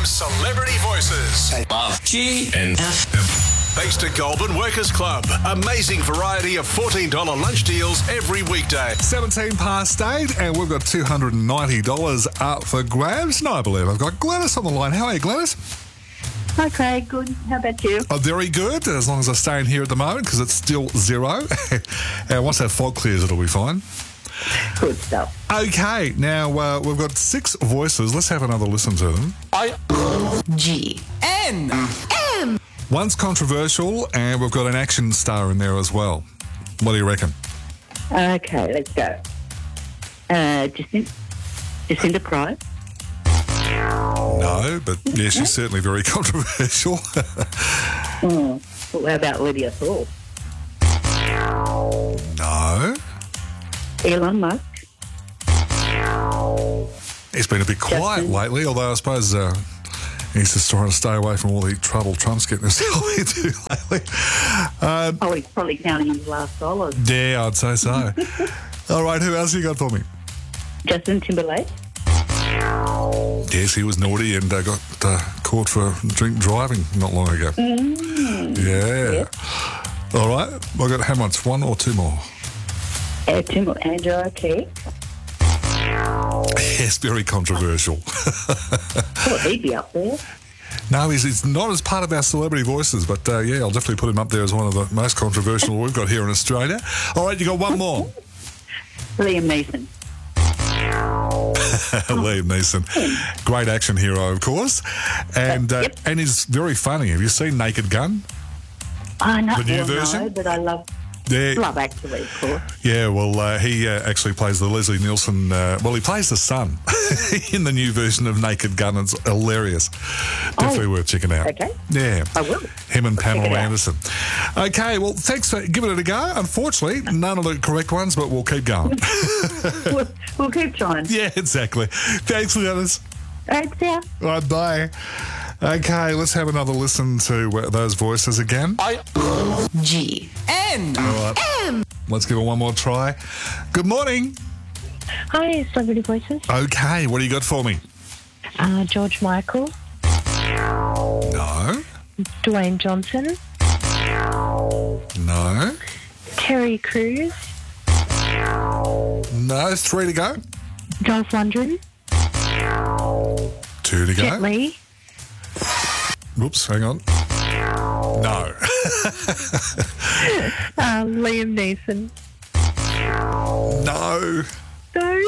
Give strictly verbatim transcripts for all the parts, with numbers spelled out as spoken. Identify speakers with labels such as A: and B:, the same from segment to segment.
A: Celebrity Voices.
B: Love G and F.
A: Thanks to Goulburn Workers Club. Amazing variety of fourteen dollars lunch deals every weekday.
C: seventeen past eight, and we've got two hundred ninety dollars up for grabs. And I believe I've got Glenys on the line. How are you, Glenys?
D: Hi, Craig. Good. How about you?
C: Oh, very good, as long as I stay in here at the moment, because it's still zero. And once that fog clears, it'll be fine.
D: Good stuff.
C: Okay, now uh, we've got six voices. Let's have another listen to them.
B: I
E: G
B: N
E: M.
C: One's controversial, and we've got an action star in there as well. What do you reckon?
D: Okay, let's go. Uh, Jacinta, Jacinta Price.
C: No, but yeah, she's certainly very controversial.
D: Mm. What about Lydia Thorpe?
C: No.
D: Elon Musk.
C: He's been a bit quiet
D: Justin.
C: lately, although I suppose uh, he's just trying to stay away from all the trouble Trump's getting himself into lately. Uh,
D: Oh, he's probably counting his last dollars.
C: yeah, I'd say so. All right, who else you got for me?
D: Justin Timberlake.
C: Yes, he was naughty and uh, got uh, caught for drink driving not long ago.
D: Mm.
C: Yeah.
D: Yep.
C: All right, I've got how much? One or two more?
D: Uh, Tim, Angela O'Keeffe.
C: Yes, very controversial.
D: Oh, he'd be up there.
C: No, he's, he's not as part of our celebrity voices, but uh, yeah, I'll definitely put him up there as one of the most controversial we've got here in Australia. All right, you got one more.
D: Liam Neeson.
C: Liam Neeson, great action hero, of course, and uh,
D: Yep.
C: and he's very funny. Have you seen Naked Gun?
D: I know,
C: The new
D: well,
C: version?
D: no, but I love,
C: Yeah,
D: love actually, of course.
C: yeah. Well, uh, he uh, actually plays the Leslie Nielsen. Uh, well, he plays the son in the new version of Naked Gun. It's hilarious. Definitely
D: Oh,
C: worth checking out.
D: okay.
C: Yeah,
D: I will.
C: Him and
D: check
C: Pamela
D: it out.
C: Anderson. Okay, well, thanks for giving it a go. Unfortunately, none of the correct ones, but we'll keep going.
D: we'll, we'll keep trying.
C: Yeah, exactly. Thanks, Glenys.
D: All right, see ya.
C: Right, bye. Okay, let's have another listen to uh, those voices again.
B: I
E: G
B: N
C: All right. Let's give it one more try. Good morning.
F: Hi, Celebrity Voices.
C: Okay, what do you got for me?
F: Uh, George Michael,
C: No.
F: Dwayne Johnson,
C: No.
F: Terry Crews,
C: No. Three to go.
F: Dolph Lundgren,
C: Two to
F: Jet
C: go.
F: Li,
C: Whoops, hang on. No.
F: uh, Liam Neeson.
C: No.
F: No.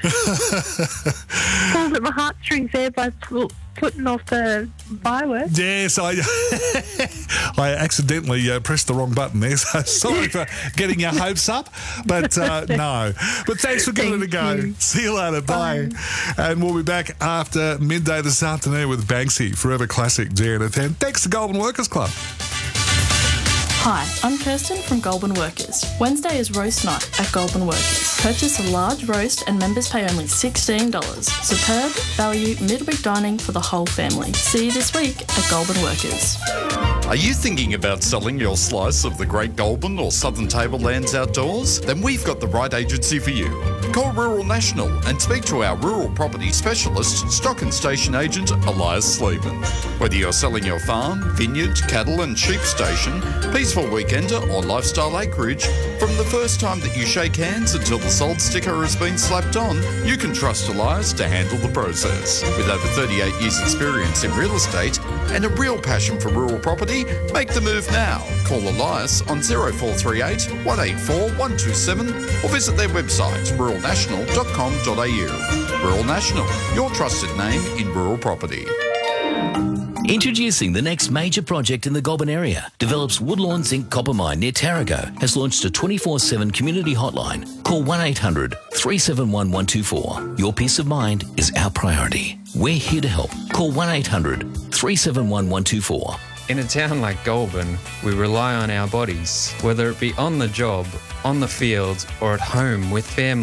F: Pulls at my heartstrings there by pu- putting off the fireworks.
C: Yes, I I accidentally uh, pressed the wrong button there, so sorry for getting your hopes up, but uh, no. But thanks for giving it a
F: Thank
C: go.
F: you.
C: See you later. Bye. And we'll be back after midday this afternoon with Banksy, Forever Classic, G N F M. Thanks to Goulburn Workers Club.
G: Hi, I'm Kirsten from Goulburn Workers. Wednesday is roast night at Goulburn Workers. Purchase a large roast and members pay only sixteen dollars. Superb value midweek dining for the whole family. See you this week at Goulburn Workers.
H: Are you thinking about selling your slice of the Great Goulburn or Southern Tablelands outdoors? Then we've got the right agency for you. Call Rural National and speak to our rural property specialist, stock and station agent Elias Sleeman. Whether you're selling your farm, vineyard, cattle and sheep station, peaceful weekender or lifestyle acreage, from the first time that you shake hands until the sold sticker has been slapped on, you can trust Elias to handle the process. With over thirty-eight years experience in real estate and a real passion for rural property, make the move now. Call Elias on zero four three eight, one eight four, one two seven or visit their website rural national dot com dot a u. Rural National, your trusted name in rural property.
I: Introducing the next major project in the Goulburn area. Develops Woodlawn Zinc Copper Mine near Tarago has launched a twenty-four seven community hotline. Call one eight hundred, three seven one, one two four. Your peace of mind is our priority. We're here to help. Call one eight hundred, three seven one, one two four.
J: In a town like Goulburn, we rely on our bodies, whether it be on the job, on the field, or at home with family.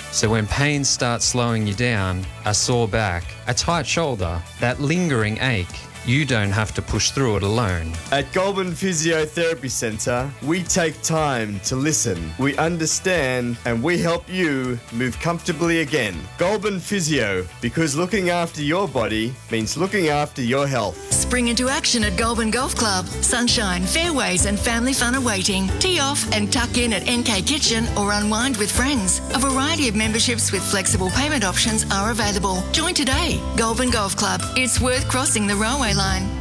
J: So when pain starts slowing you down, a sore back, a tight shoulder, that lingering ache, you don't have to push through it alone.
K: At Goulburn Physiotherapy Centre, we take time to listen, we understand, and we help you move comfortably again. Goulburn Physio, because looking after your body means looking after your health.
L: Spring into action at Goulburn Golf Club. Sunshine, fairways and family fun awaiting. Tee off and tuck in at N K Kitchen or unwind with friends. A variety of memberships with flexible payment options are available. Join today. Goulburn Golf Club. It's worth crossing the railway line.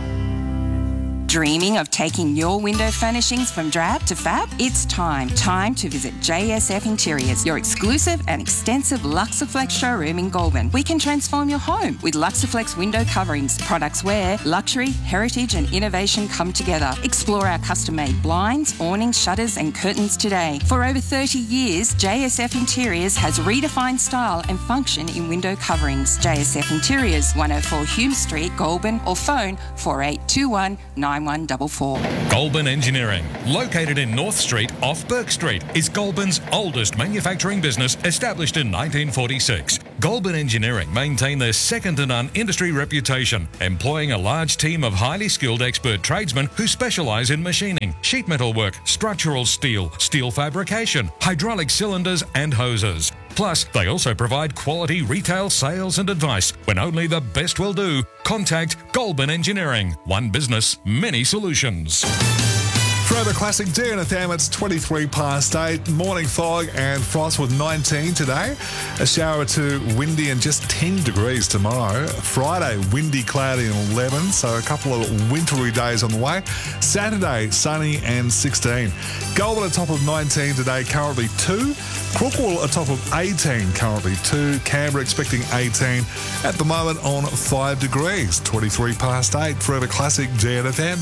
M: Dreaming of taking your window furnishings from drab to fab? It's time. Time to visit J S F Interiors, your exclusive and extensive Luxaflex showroom in Goulburn. We can transform your home with Luxaflex window coverings, products where luxury, heritage and innovation come together. Explore our custom-made blinds, awnings, shutters and curtains today. For over thirty years, J S F Interiors has redefined style and function in window coverings. J S F Interiors, one oh four Hume Street, Goulburn, or phone four eight two one nine one four four.
N: Goulburn Engineering, located in North Street off Burke Street, is Goulburn's oldest manufacturing business, established in nineteen forty-six. Goulburn Engineering maintain their second-to-none industry reputation, employing a large team of highly skilled expert tradesmen who specialise in machining, sheet metal work, structural steel, steel fabrication, hydraulic cylinders and hoses. Plus, they also provide quality retail sales and advice. When only the best will do, contact Goulburn Engineering. One business, many solutions.
C: Forever Classic D N F M, it's twenty-three past eight. Morning fog and frost with nineteen today. A shower or two, windy and just ten degrees tomorrow. Friday, windy, cloudy and eleven, so a couple of wintry days on the way. Saturday, sunny and sixteen. Goulburn at top of nineteen today, currently two. Crookwell at top of eighteen, currently two. Canberra expecting eighteen. At the moment on five degrees. twenty-three past eight. Forever Classic D N F M.